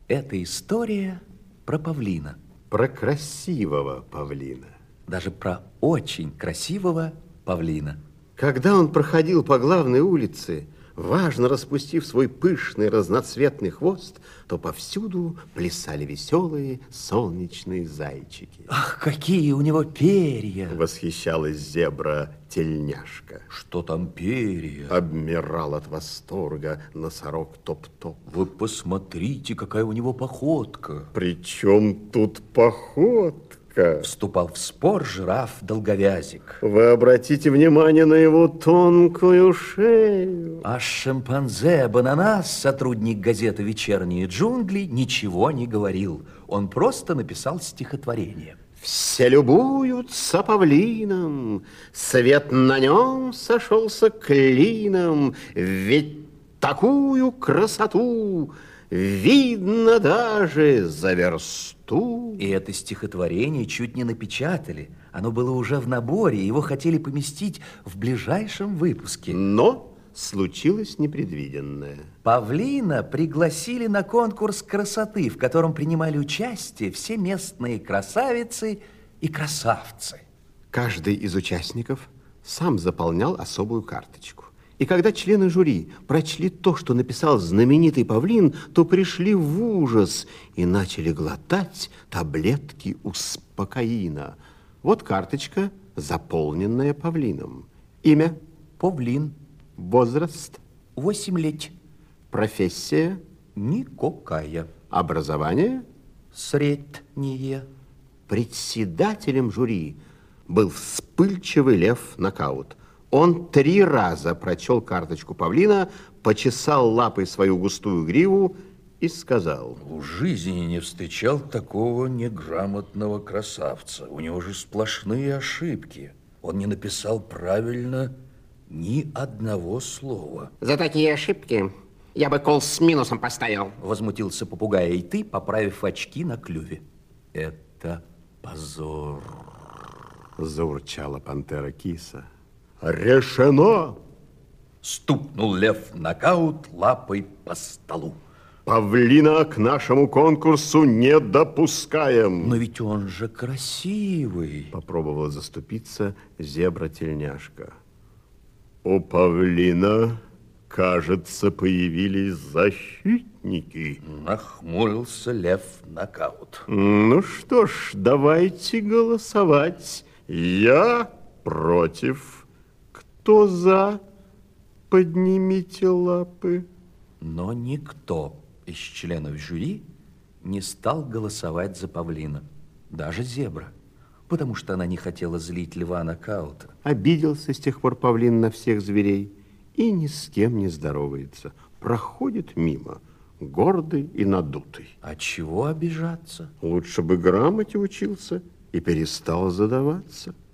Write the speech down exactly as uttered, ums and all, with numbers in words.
Это история про павлина. Про красивого павлина. Даже про очень красивого павлина. Когда он проходил по главной улице, важно распустив свой пышный разноцветный хвост, то повсюду плясали веселые солнечные зайчики. Ах, какие у него перья! Восхищалась зебра-тельняшка. Что там перья? Обмирал от восторга носорог Топ-Топ. Вы посмотрите, какая у него походка. Причем тут походка? Вступал в спор жираф Долговязик. Вы обратите внимание на его тонкую шею. А шимпанзе Бананас, сотрудник газеты «Вечерние джунгли», ничего не говорил. Он просто написал стихотворение. Все любуются павлином, свет на нем сошелся клином, ведь такую красоту видно даже за версту. И это стихотворение чуть не напечатали. Оно было уже в наборе, его хотели поместить в ближайшем выпуске. Но случилось непредвиденное. Павлина пригласили на конкурс красоты, в котором принимали участие все местные красавицы и красавцы. Каждый из участников сам заполнял особую карточку. И когда члены жюри прочли то, что написал знаменитый павлин, то пришли в ужас и начали глотать таблетки успокоина. Вот карточка, заполненная павлином. Имя? Павлин. Возраст? Восемь лет. Профессия? Никакая. Образование? Среднее. Председателем жюри был вспыльчивый лев Нокаут. Он три раза прочел карточку павлина, почесал лапой свою густую гриву и сказал: в жизни не встречал такого неграмотного красавца. У него же сплошные ошибки. Он не написал правильно ни одного слова. За такие ошибки я бы кол с минусом поставил. Возмутился попугай, и ты, поправив очки на клюве. Это позор. Заурчала пантера киса. Решено! Стукнул лев Нокаут лапой по столу. Павлина к нашему конкурсу не допускаем. Но ведь он же красивый. Попробовала заступиться зебра-тельняшка. У павлина, кажется, появились защитники. Нахмурился лев Нокаут. Ну что ж, давайте голосовать. Я против. Кто за? Поднимите лапы. Но никто из членов жюри не стал голосовать за павлина. Даже зебра. Потому что она не хотела злить льва Нокаута. Обиделся с тех пор павлин на всех зверей и ни с кем не здоровается. Проходит мимо, гордый и надутый. А чего обижаться? Лучше бы грамоте учился и перестал задаваться.